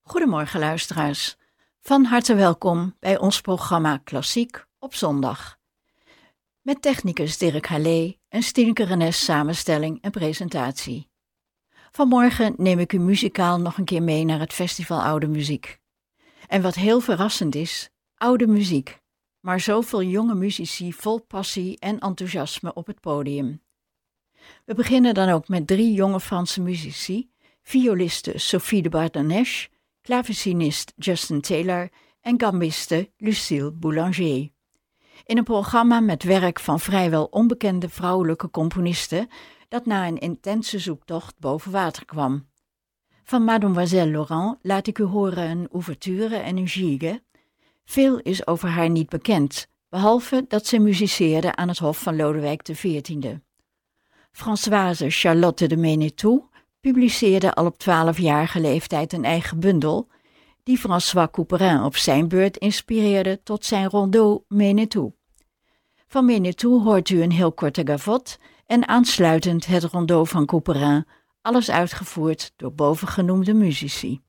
Goedemorgen luisteraars. Van harte welkom bij ons programma Klassiek op zondag. Met technicus Dirk Hallé en Stienke Renes samenstelling en presentatie. Vanmorgen neem ik u muzikaal nog een keer mee naar het Festival Oude Muziek. En wat heel verrassend is, oude muziek, maar zoveel jonge muzici vol passie en enthousiasme op het podium. We beginnen dan ook met 3 jonge Franse muzici, violiste Sophie de Bardenèche, klavecinist Justin Taylor en gambiste Lucille Boulanger. In een programma met werk van vrijwel onbekende vrouwelijke componisten dat na een intense zoektocht boven water kwam. Van Mademoiselle Laurent laat ik u horen een ouverture en een gigue. Veel is over haar niet bekend, behalve dat ze musiceerde aan het hof van Lodewijk XIV. Françoise Charlotte de Mennetou publiceerde al op 12-jarige leeftijd een eigen bundel, die François Couperin op zijn beurt inspireerde tot zijn rondeau Mennetou. Van Mennetou hoort u een heel korte gavotte en aansluitend het rondeau van Couperin, alles uitgevoerd door bovengenoemde muzici.